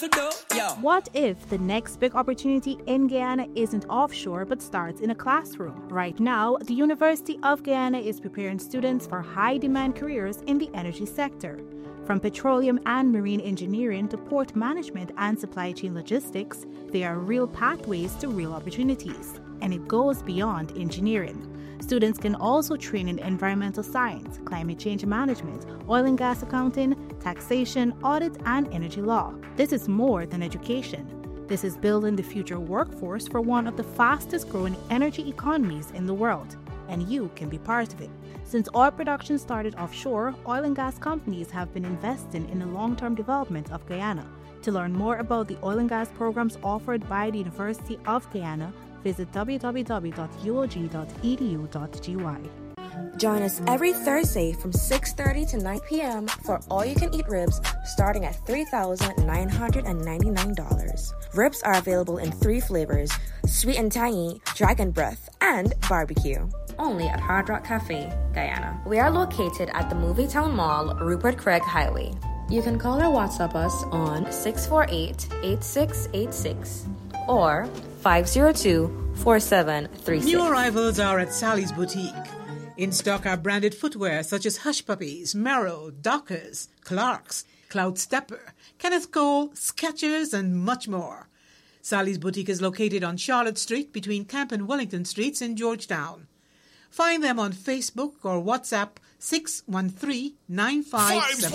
What if the next big opportunity in Guyana isn't offshore but starts in a classroom? Right now, the University of Guyana is preparing students for high-demand careers in the energy sector. From petroleum and marine engineering to port management and supply chain logistics, there are real pathways to real opportunities, and it goes beyond engineering. Students can also train in environmental science, climate change management, oil and gas accounting, taxation, audit, and energy law. This is more than education. This is building the future workforce for one of the fastest growing energy economies in the world, and you can be part of it. Since oil production started offshore, oil and gas companies have been investing in the long-term development of Guyana. To learn more about the oil and gas programs offered by the University of Guyana, visit www.uog.edu.gy. Join us every Thursday from 6:30 to 9 p.m. for all-you-can-eat ribs starting at $3,999. Ribs are available in 3 flavors: sweet and tangy, dragon breath, and barbecue. Only at Hard Rock Cafe, Guyana. We are located at the Movietown Mall, Rupert Craig Highway. You can call or WhatsApp us on 648-8686 or 502-4736. New arrivals are at Sally's Boutique. In stock are branded footwear such as Hush Puppies, Merrow, Dockers, Clarks, Cloud Stepper, Kenneth Cole, Skechers, and much more. Sally's Boutique is located on Charlotte Street between Camp and Wellington Streets in Georgetown. Find them on Facebook or WhatsApp 613-957.